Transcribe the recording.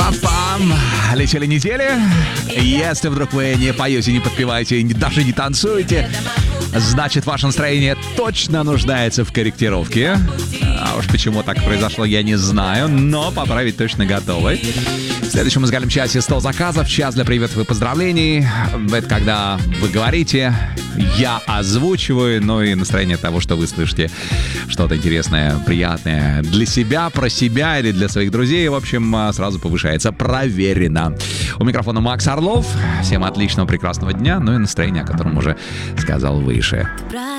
Пам-пам. Летели недели. Если вдруг вы не поете, не подпеваете, даже не танцуете, значит, ваше настроение точно нуждается в корректировке. А уж почему так произошло, я не знаю, но поправить точно готовы. В следующем музыкальном часе 100 заказов, час для приветов и поздравлений. Это когда вы говорите, я озвучиваю, ну и настроение того, что вы слышите что-то интересное, приятное для себя, про себя или для своих друзей. В общем, сразу повышается. Проверено. У микрофона Макс Орлов. Всем отличного, прекрасного дня, ну и настроения, о котором уже сказал выше.